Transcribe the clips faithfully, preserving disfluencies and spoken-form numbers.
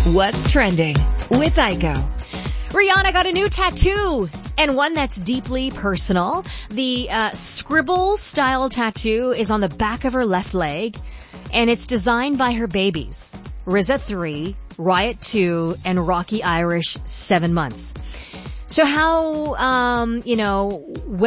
What's trending with Aiko? Rihanna got a new tattoo, and one that's deeply personal. The uh, scribble-style tattoo is on the back of her left leg, and it's designed by her babies, R Z A three, Riot two, and Rocky Irish seven months. So how, um, you know,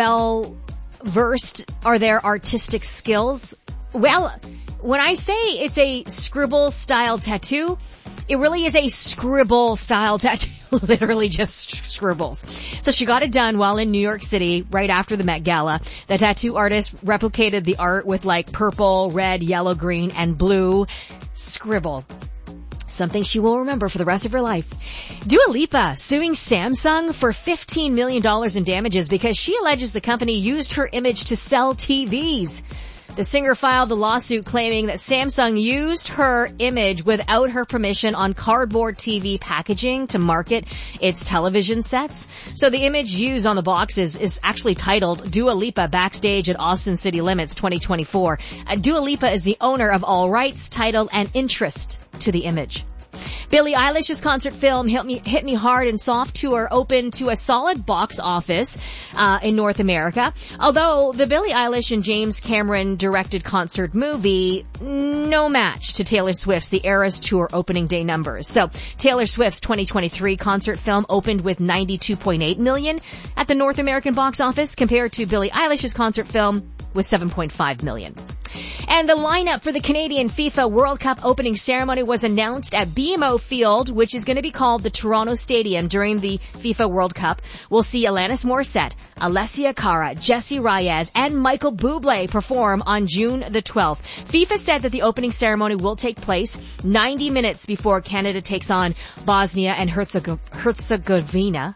well-versed are their artistic skills? Well, when I say it's a scribble-style tattoo, it really is a scribble-style tattoo. Literally just scribbles. So she got it done while in New York City right after the Met Gala. The tattoo artist replicated the art with like purple, red, yellow, green, and blue scribble. Something she will remember for the rest of her life. Dua Lipa suing Samsung for fifteen million dollars in damages because she alleges the company used her image to sell T Vs. The singer filed the lawsuit claiming that Samsung used her image without her permission on cardboard T V packaging to market its television sets. So the image used on the boxes is actually titled Dua Lipa Backstage at Austin City Limits twenty twenty-four. Uh, Dua Lipa is the owner of all rights, title, and interest to the image. Billie Eilish's concert film Hit Me, Hit Me Hard and Soft tour opened to a solid box office uh, in North America. Although the Billie Eilish and James Cameron directed concert movie, no match to Taylor Swift's The Eras Tour opening day numbers. So Taylor Swift's twenty twenty-three concert film opened with ninety-two point eight million at the North American box office compared to Billie Eilish's concert film with seven point five million. And the lineup for the Canadian FIFA World Cup opening ceremony was announced at B M O Field, which is going to be called the Toronto Stadium during the FIFA World Cup. We'll see Alanis Morissette, Alessia Cara, Jessie Reyez, and Michael Bublé perform on June the twelfth. FIFA said that the opening ceremony will take place ninety minutes before Canada takes on Bosnia and Herzegovina. Herzegovina.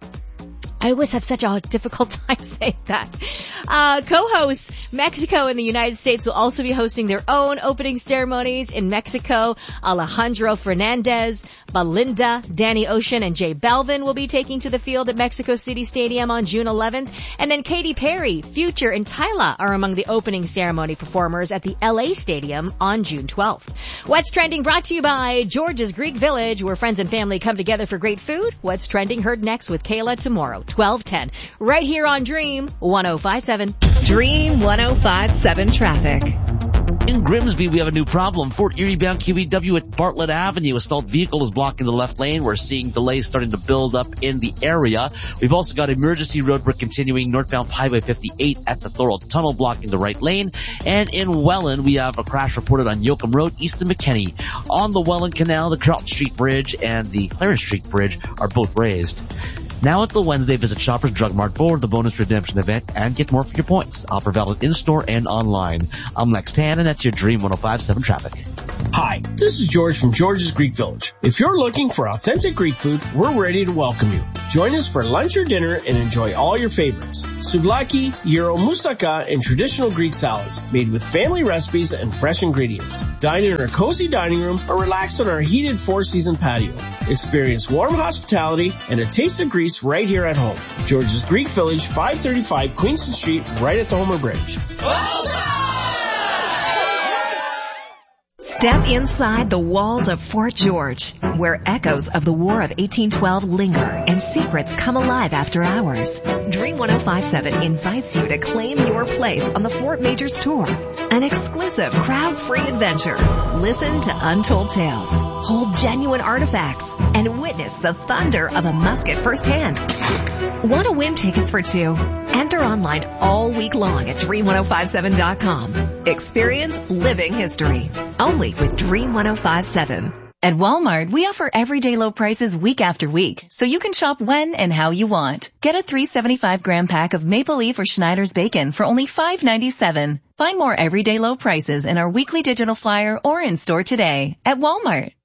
I always have such a difficult time saying that. Uh, co-hosts Mexico and the United States will also be hosting their own opening ceremonies. In Mexico, Alejandro Fernandez, Belinda, Danny Ocean, and Jay Belvin will be taking to the field at Mexico City Stadium on June eleventh. And then Katy Perry, Future, and Tyla are among the opening ceremony performers at the L A Stadium on June twelfth. What's Trending brought to you by George's Greek Village, where friends and family come together for great food. What's Trending heard next with Kayla tomorrow, twelve ten, right here on Dream one oh five seven. Dream one oh five seven traffic. In Grimsby, we have a new problem. Fort Erie bound Q E W at Bartlett Avenue. A stalled vehicle is blocking the left lane. We're seeing delays starting to build up in the area. We've also got emergency roadwork continuing northbound Highway fifty-eight at the Thorold Tunnel blocking the right lane. And in Welland, we have a crash reported on Yoakum Road east of McKinney. On the Welland Canal, the Carlton Street Bridge and the Clarence Street Bridge are both raised. Now at the Wednesday, visit Shoppers Drug Mart for the bonus redemption event and get more for your points. Offer valid in-store and online. I'm Lex Tan, and that's your Dream one oh five seven traffic. Hi, this is George from George's Greek Village. If you're looking for authentic Greek food, we're ready to welcome you. Join us for lunch or dinner and enjoy all your favorites. Souvlaki, gyro, moussaka, and traditional Greek salads made with family recipes and fresh ingredients. Dine in our cozy dining room or relax on our heated four-season patio. Experience warm hospitality and a taste of Greece right here at home. George's Greek Village, five thirty-five Queenston Street, right at the Homer Bridge. Step inside the walls of Fort George, where echoes of the War of eighteen twelve linger and secrets come alive after hours. Dream one oh five seven invites you to claim your place on the Fort Majors Tour, an exclusive crowd-free adventure. Listen to untold tales, hold genuine artifacts, and witness the thunder of a musket firsthand. Want to win tickets for two? Enter online all week long at dream one oh five seven dot com. Experience living history. Only with Dream one oh five seven. At Walmart, we offer everyday low prices week after week, so you can shop when and how you want. Get a three seventy-five gram pack of Maple Leaf or Schneider's bacon for only five ninety-seven. Find more everyday low prices in our weekly digital flyer or in store today at Walmart.